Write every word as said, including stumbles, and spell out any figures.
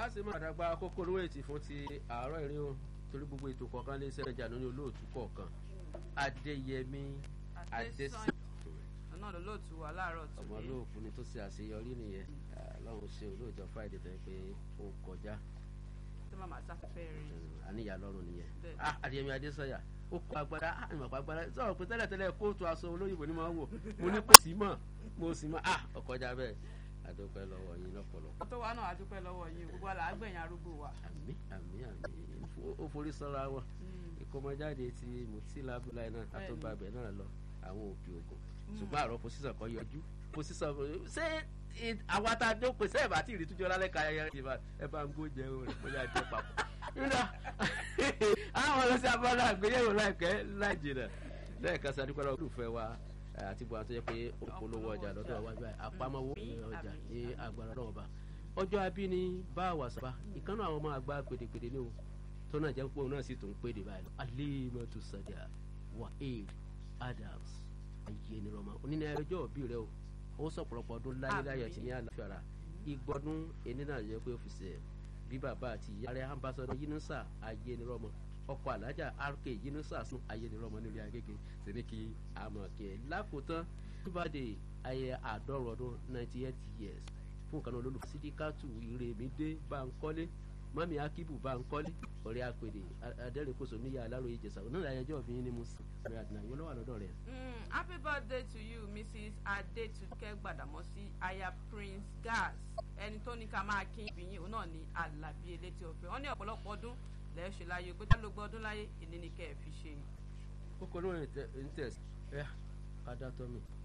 a sì máa dàgbà kókó lówó ètì fún ti àárọ̀ ìrìn o torí gbogbo ètò kọ̀ọ̀kan lè ṣẹlẹ̀ jà lórí olóòtú kọ̀ọ̀kan Adéyẹmí Adésínà náà lóòtú wà láàárọ̀ tó ọmọ olóòkú ni tó ṣe àṣeyọrí nìyẹn Ọlọ́run ṣe olóòjọ́ Friday tó yẹ pé ó kọjá tó máa máa sáfẹ́fẹ́ rí àníyà lọ́rùn nìyẹn Adéyẹmí Adésínà ó kọ agbára ìmọ̀pá agbára sọ̀rọ̀ pé tẹ́lẹ̀tẹ́lẹ̀ kóòtù aṣọ olóyìnbó ni máa ń wò mo ní kò sí mọ̀ mo sì mọ̀ ah ọkọjá bẹ́ẹ̀ adúpẹ́ lọ́wọ́ yín lọ́pọ̀lọpọ̀. tó wa náà adúpẹ́ lọ́wọ́ yín gbogbo àlà àgbẹ̀yìn arúgbó wa. àmín àmín àmín ó forí sọ́ra wọn ìkọ́mọjáde ti mutila abdullahi náà àtọ́gbàbẹ̀ náà lọ àwọn òkè ògùn ṣùgbọ́n àrò pòsísàn kan yọjú pòsísàn ṣé àwa tá a dé pèsè ẹ̀ bá tí ì rí túnjọ́ lálẹ́ ka ẹ bá ń gbóúnjẹ o rẹ̀ bóyá jẹ́ papọ̀. nígbà àwọn ọlọ́sẹ̀ abọ́lá àgbéyẹ̀wò láìpẹ́ láìjìnà lẹ́ẹ̀kan sí adúpẹ́ lọ́wọ́ olùfẹ́ wa àti bó àtúnjẹ pé òpolówó ọjà lọ́dọ̀ wa báyìí àpamọ́wọ́ ọjà ní agbára náà bá ọjọ́ abíní bá wàsápá ìkànnì àwọn ọmọ àgbà pèdèpèdè ní o tó náà jẹ́ pé òun náà sì tún pèdè báyìí Alimatu Sadiya Waheed Adams ayé ni rọmọ onínú ẹjọ́ òbí rẹ o ó sọ̀pọ̀lọpọ̀ ọdún láyé láyé àti ní àlàáfíà ara ìgbọ́dún ẹni náà jẹ́ pé ọ́fíìsì ẹ̀ bí bàbá àti ìyá rẹ̀ ambassadọ Yunusa ayé ni rọmọ ọkọ̀ alájà R K Yunusa sún ayé ni rọmọ nílé agége sí ní kí amọ̀kẹ́ lákòótán túbàdé ayé àádọ́rùn ọdún ninety eight years fún ìkànnì olólùfẹ́ Sídíkàtù Ìrèmídé Bánkọ́lé mami Akíbù Bánkọ́lé ọ̀rẹ́ àpèdè adẹ́rìnkóso níyà Aláròyé Ìjẹ̀ṣà òun náà ẹjọ́ òfin ní musu ọ̀rẹ́ àdìnà yóò lọ́wọ́ lọ́dọ̀ rẹ̀. Happy birthday to you Missus Adétúnkẹ́ Gbàdámọ́sí aya Prince Gas ẹni tó ní ká máa kí ìbíyìn òun náà ní Àlàbí Elétí Ọ̀fẹ́ wọ́n ní ọ̀pọ̀lọpọ̀ ọdún lẹ́ẹ̀ ṣe láyé pé tálógbó ọdún láyé ìní ni kẹ́ ẹ̀ fi ṣe. kókó lóyún ń tẹ̀sí ẹ̀ ká dá tọ́ mi.